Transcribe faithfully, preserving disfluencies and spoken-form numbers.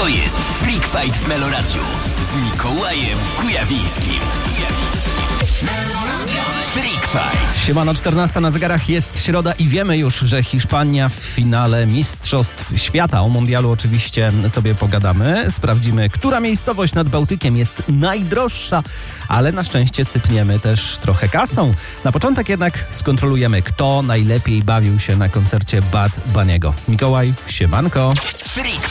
To jest Freak Fight w Meloradiu z Mikołajem Kujawińskim. Freak Fight. Siemano, czternasta na zegarach, jest środa i wiemy już, że Hiszpania w finale Mistrzostw Świata. O mundialu oczywiście sobie pogadamy. Sprawdzimy, która miejscowość nad Bałtykiem jest najdroższa, ale na szczęście sypniemy też trochę kasą. Na początek jednak skontrolujemy, kto najlepiej bawił się na koncercie Bad Bunny'ego. Mikołaj, siemanko. Freak